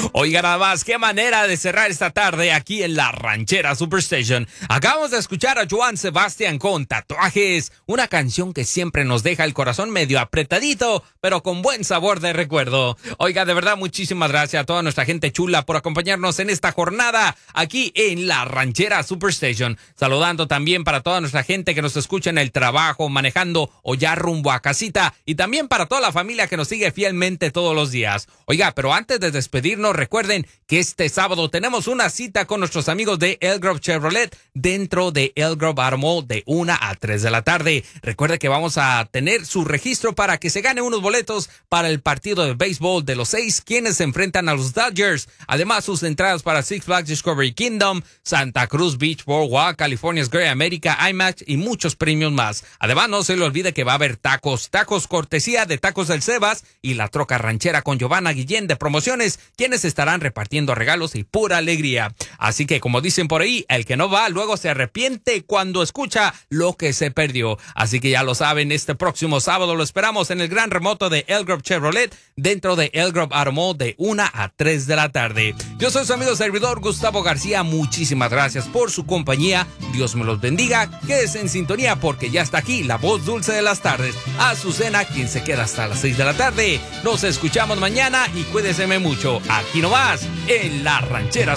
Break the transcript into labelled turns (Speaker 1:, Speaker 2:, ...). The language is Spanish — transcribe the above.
Speaker 1: Oiga, nada más, qué manera de cerrar esta tarde aquí en la Ranchera Superstation. Acabamos de escuchar a Joan Sebastián con Tatuajes, una canción que siempre nos deja el corazón medio apretadito, pero con buen sabor de recuerdo. Oiga, de verdad, muchísimas gracias a toda nuestra gente chula por acompañarnos en esta jornada aquí en la Ranchera Superstation. Saludando también para toda nuestra gente que nos escucha en el trabajo, manejando o ya rumbo a casita, y también para toda la familia que nos sigue fielmente todos los días. Oiga, pero antes de despedirnos, recuerden que este sábado tenemos una cita con nuestros amigos de Elk Grove Chevrolet dentro de Elk Grove Auto Mall de 1 a 3 de la tarde. Recuerde que vamos a tener su registro para que se gane unos boletos para el partido de béisbol de los 6, quienes se enfrentan a los Dodgers. Además, sus entradas para Six Flags Discovery Kingdom, Santa Cruz Beach Boardwalk, California's Great America, IMAX y muchos premios más. Además, no se le olvide que va a haber tacos cortesía de Tacos del Sebas y la Troca Ranchera con Giovanna Guillén de Promociones, quienes estarán repartiendo regalos y pura alegría. Así que, como dicen por ahí, el que no va luego se arrepiente cuando escucha lo que se perdió. Así que ya lo saben, este próximo sábado lo esperamos en el gran remoto de Elk Grove Chevrolet dentro de Elk Grove Auto Mall de 1 a 3 de la tarde. Yo soy su amigo servidor Gustavo García. Muchísimas gracias por su compañía. Dios me los bendiga. Quédese en sintonía porque ya está aquí la voz dulce de las tardes, Azucena, quien se queda hasta las 6 de la tarde. Nos escuchamos mañana y cuídense mucho. Aquí nomás en la Ranchera